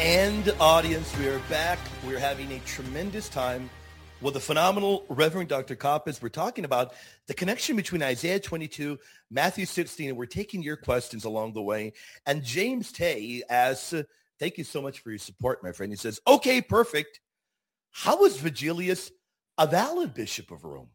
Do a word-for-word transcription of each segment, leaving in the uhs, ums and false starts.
And audience, we are back. We're having a tremendous time with the phenomenal Reverend Doctor Coppins. We're talking about the connection between Isaiah twenty-two, Matthew sixteen, and we're taking your questions along the way. And James Tay asks, uh, thank you so much for your support, my friend. He says, okay, perfect. How was Vigilius a valid bishop of Rome?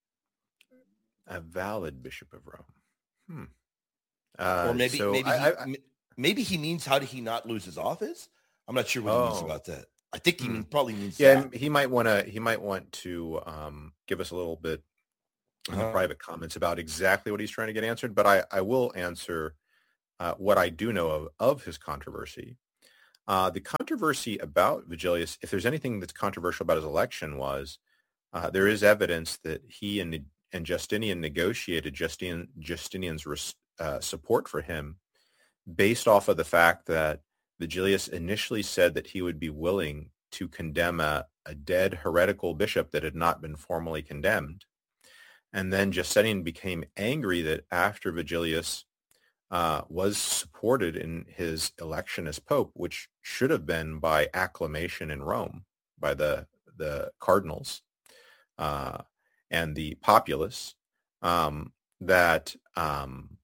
A valid bishop of Rome. Hmm. Uh, or maybe so maybe, I, he, I, maybe he means, how did he not lose his office? I'm not sure what oh, he means about that. I think he hmm. probably means yeah, that. he might want to, he might want to um, give us a little bit in uh-huh. the private comments about exactly what he's trying to get answered. But I, I will answer uh, what I do know of, of his controversy. Uh, the controversy about Vigilius, if there's anything that's controversial about his election, was uh, there is evidence that he and, and Justinian negotiated Justinian, Justinian's res, uh, support for him based off of the fact that Vigilius initially said that he would be willing to condemn a, a dead heretical bishop that had not been formally condemned. And then Justinian became angry that after Vigilius uh, was supported in his election as pope, which should have been by acclamation in Rome by the, the cardinals uh, and the populace, um, that um,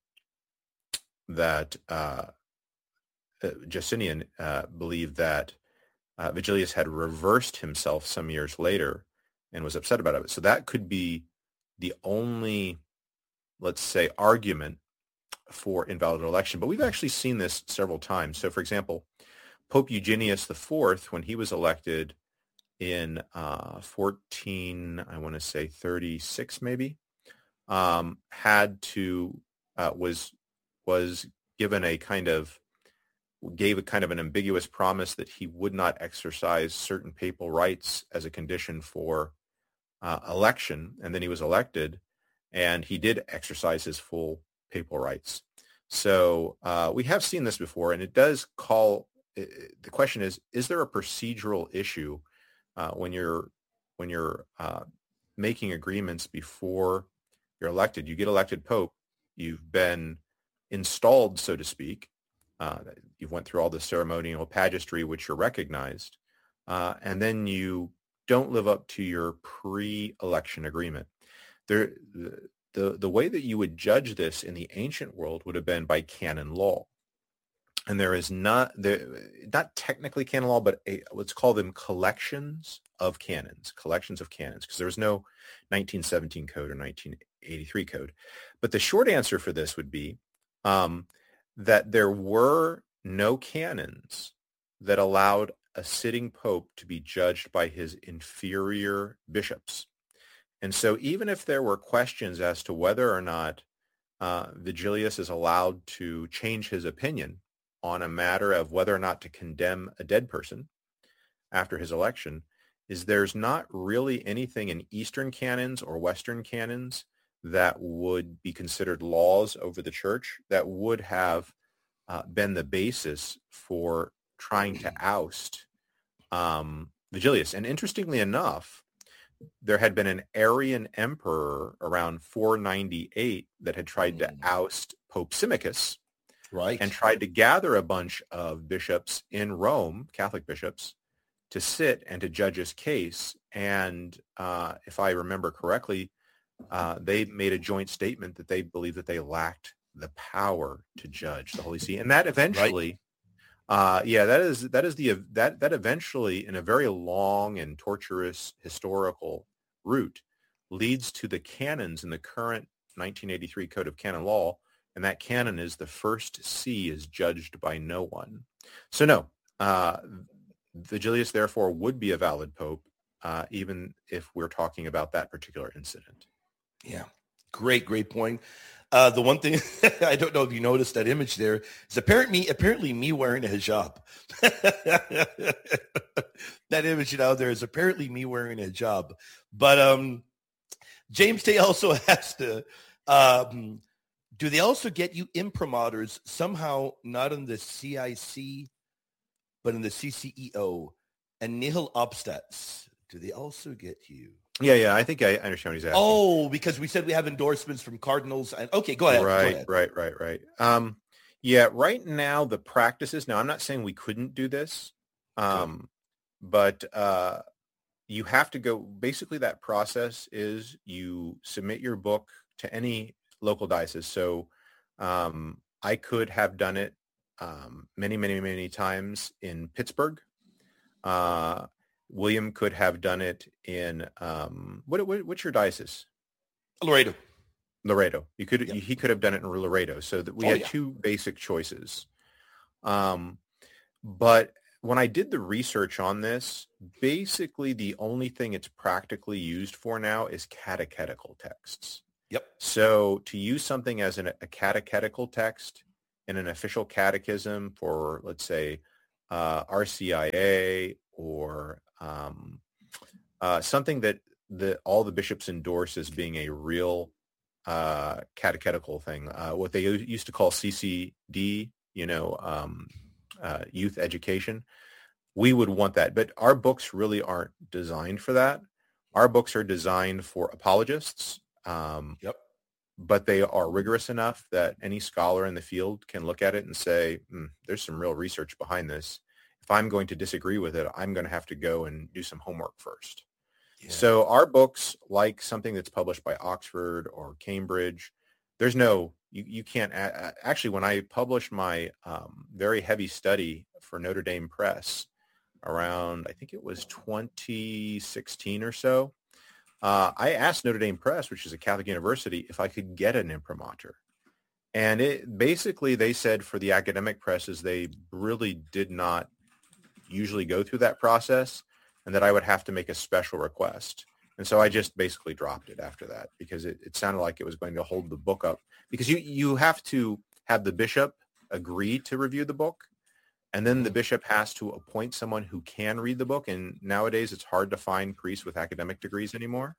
that uh, Justinian uh, believed that uh, Vigilius had reversed himself some years later and was upset about it. So that could be the only, let's say, argument for invalid election. But we've actually seen this several times. So, for example, Pope Eugenius the Fourth, when he was elected in uh, fourteen, I want to say thirty-six, maybe, um, had to uh, was was given a kind of gave a kind of an ambiguous promise that he would not exercise certain papal rights as a condition for uh, election, and then he was elected, and he did exercise his full papal rights. So uh, we have seen this before, and it does call. The question is: is there a procedural issue uh, when you're when you're uh, making agreements before you're elected? You get elected pope. You've been installed, so to speak. Uh, you went through all the ceremonial pageantry, which you're recognized, uh, and then you don't live up to your pre-election agreement. There, the, the the way that you would judge this in the ancient world would have been by canon law, and there is not there not technically canon law, but a, let's call them collections of canons, collections of canons, because there was no nineteen seventeen code or nineteen eighty-three code. But the short answer for this would be um, that there were no canons that allowed a sitting pope to be judged by his inferior bishops. And so even if there were questions as to whether or not uh, Vigilius is allowed to change his opinion on a matter of whether or not to condemn a dead person after his election, is there's not really anything in Eastern canons or Western canons that would be considered laws over the church that would have uh, been the basis for trying to oust um, Vigilius. And interestingly enough, there had been an Arian emperor around four ninety-eight that had tried to oust Pope Symmachus, right, and tried to gather a bunch of bishops in Rome, Catholic bishops, to sit and to judge his case. And uh, if I remember correctly, uh, they made a joint statement that they believed that they lacked the power to judge the Holy See, and that eventually. Right. Uh, yeah, that is that is the that that eventually, in a very long and torturous historical route, leads to the canons in the current nineteen eighty-three Code of Canon Law, and that canon is the first see is judged by no one. So no, uh, Vigilius therefore would be a valid pope, uh, even if we're talking about that particular incident. Yeah, great, great point. Uh, the one thing, I don't know if you noticed that image there, is apparently, apparently me wearing a hijab. That image you know there is apparently me wearing a hijab. But um, James Tay also has to, um, do they also get you imprimaturs somehow not in the C I C, but in the C C E O and nihil obstats? Do they also get you? Yeah, yeah, I think I understand what he's asking. Oh, because we said we have endorsements from cardinals. And okay, go ahead. Right, go ahead. right, right, right. Um, yeah, right now the practices. Now, I'm not saying we couldn't do this, Um, but uh, you have to go, basically that process is you submit your book to any local diocese. So um, I could have done it um, many, many, many times in Pittsburgh. Uh, William could have done it in, um, what, what, what's your diocese? Laredo. Laredo. You could, Yep. he could have done it in Laredo. So that we Oh, had yeah. two basic choices. Um, but when I did the research on this, basically the only thing it's practically used for now is catechetical texts. Yep. So to use something as an, a catechetical text in an official catechism for, let's say, uh, R C I A or um, uh, something that the, all the bishops endorse as being a real uh, catechetical thing, uh, what they used to call C C D, you know, um, uh, youth education, we would want that. But our books really aren't designed for that. Our books are designed for apologists. Um, Yep. But they are rigorous enough that any scholar in the field can look at it and say, mm, there's some real research behind this. If I'm going to disagree with it, I'm going to have to go and do some homework first. Yeah. So our books, like something that's published by Oxford or Cambridge, there's no, you, you can't, a- actually, when I published my um, very heavy study for Notre Dame Press around, I think it was twenty sixteen or so, Uh, I asked Notre Dame Press, which is a Catholic university, if I could get an imprimatur. And it basically, they said for the academic presses, they really did not usually go through that process and that I would have to make a special request. And so I just basically dropped it after that because it, it sounded like it was going to hold the book up. Because you, you have to have the bishop agree to review the book. And then the bishop has to appoint someone who can read the book. And nowadays it's hard to find priests with academic degrees anymore.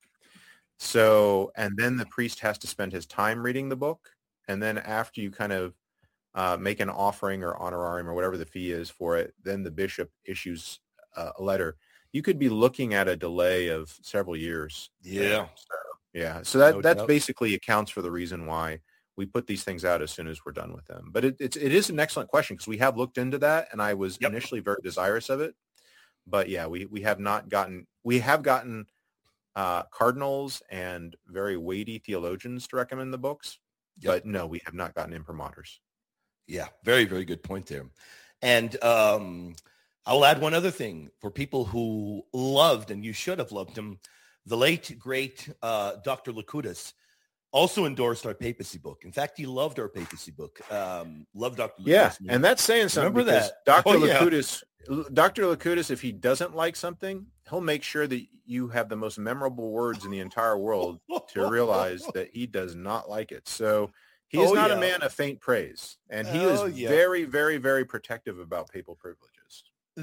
So, and then the priest has to spend his time reading the book. And then after you kind of uh, make an offering or honorarium or whatever the fee is for it, then the bishop issues uh, a letter. You could be looking at a delay of several years. Yeah. So, yeah. So that, No that's doubt. basically accounts for the reason why we put these things out as soon as we're done with them. But it, it's, it is an excellent question because we have looked into that and I was Yep. initially very desirous of it. But yeah, we, we have not gotten, we have gotten uh, cardinals and very weighty theologians to recommend the books. Yep. But no, we have not gotten imprimaturs. Yeah, very, very good point there. And um, I'll add one other thing for people who loved, and you should have loved him, the late, great uh, Doctor Locutus also endorsed our papacy book. In fact, he loved our papacy book. Um, loved Doctor Locutus. Yeah, and that's saying something. Remember because that? Doctor Oh, yeah. Locutus, Doctor Locutus, if he doesn't like something, he'll make sure that you have the most memorable words in the entire world to realize that he does not like it. So he is Oh, not yeah. a man of faint praise, and he Oh, is yeah. very, very, very protective about papal privileges.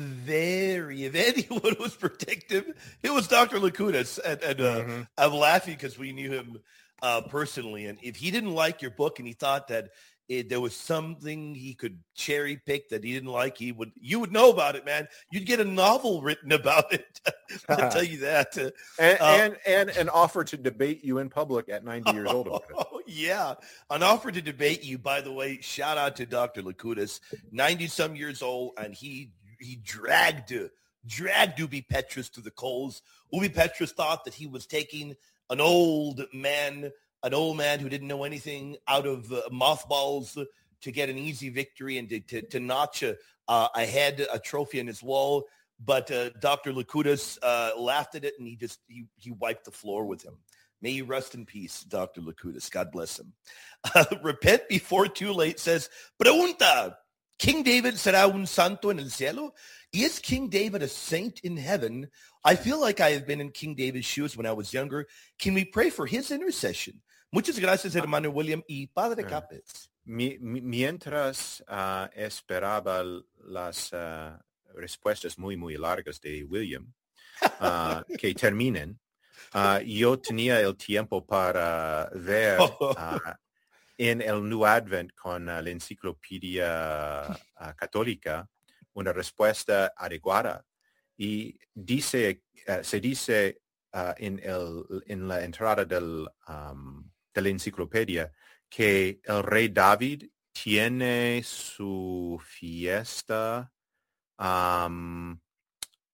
Very. If anyone was protective, it was Doctor Locutus. And, and uh, Mhm. I'm laughing because we knew him uh, personally. And if he didn't like your book and he thought that it, there was something he could cherry pick that he didn't like, he would, you would know about it, man. You'd get a novel written about it. I'll tell you that. Uh, And, uh, and and an offer to debate you in public at ninety years old about it. Oh, yeah. An offer to debate you, by the way. Shout out to Doctor Locutus, ninety some years old. And he, he dragged, dragged Ubi Petrus to the coals. Ubi Petrus thought that he was taking an old man, an old man who didn't know anything out of uh, mothballs to get an easy victory and to, to, to notch a, uh, a head, a trophy on his wall. But uh, Doctor Locutus uh, laughed at it and he just, he, he wiped the floor with him. May you rest in peace, Doctor Locutus. God bless him. Uh, Repent before too late says, Pregunta, King David será un santo en el cielo? Is King David a saint in heaven? I feel like I have been in King David's shoes when I was younger. Can we pray for his intercession? Muchas gracias, hermano William y Padre Capes. Mi, mi, mientras uh, esperaba las uh, respuestas muy, muy largas de William uh, que terminen, uh, yo tenía el tiempo para ver uh, en el New Advent con uh, la enciclopedia uh, católica una respuesta adecuada. Y dice, uh, se dice uh, en, el, en la entrada del, um, de la enciclopedia que el rey David tiene su fiesta um,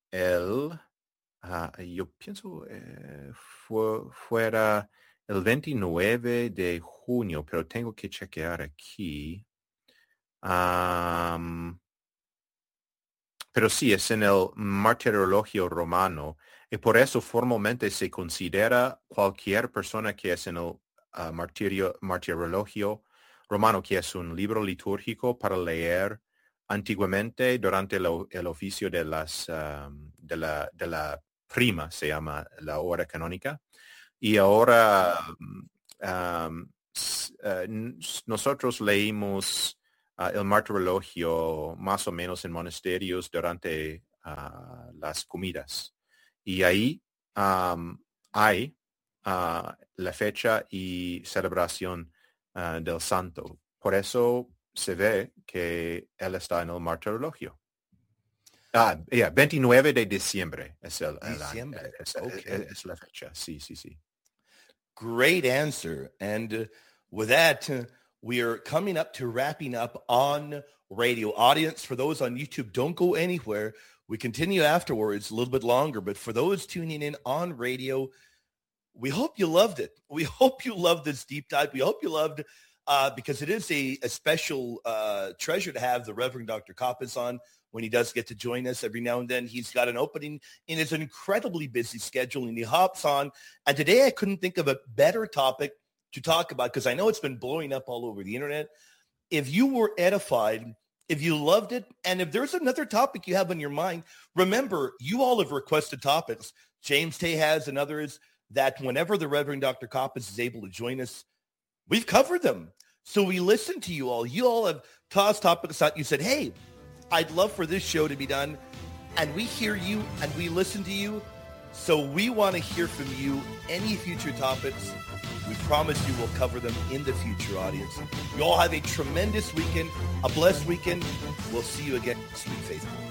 el, uh, yo pienso eh, fu- fuera el veintinueve de junio, pero tengo que chequear aquí. Um, pero sí, es en el martirologio romano y por eso formalmente se considera cualquier persona que es en el uh, martirio, martirologio romano, que es un libro litúrgico para leer antiguamente durante el, el oficio de, las, um, de, la, de la prima, se llama la hora canónica. Y ahora um, s- uh, n- nosotros leímos uh, el martirologio más o menos en monasterios durante uh, las comidas. Y ahí um, hay uh, la fecha y celebración uh, del santo. Por eso se ve que él está en el martirologio. Ah, yeah, veintinueve de diciembre es, el, el año, Diciembre. es, Okay. es, es la fecha. Sí, sí, sí. Great answer. And uh, with that, uh, we are coming up to wrapping up on radio. Audience, for those on YouTube, don't go anywhere. We continue afterwards a little bit longer. But for those tuning in on radio, we hope you loved it. We hope you loved this deep dive. We hope you loved uh, because it is a, a special uh, treasure to have the Reverend Doctor Kappas on when he does get to join us every now and then. He's got an opening in his incredibly busy schedule, and he hops on. And today I couldn't think of a better topic to talk about because I know it's been blowing up all over the internet. If you were edified, if you loved it, and if there's another topic you have on your mind, remember, you all have requested topics. James Tay has and others that whenever the Reverend Doctor Kappas is able to join us, we've covered them. So we listen to you all. You all have tossed topics out. You said, hey, I'd love for this show to be done. And we hear you and we listen to you. So we want to hear from you any future topics. We promise you we'll cover them in the future, audience. You all have a tremendous weekend, a blessed weekend. We'll see you again next week, faithful.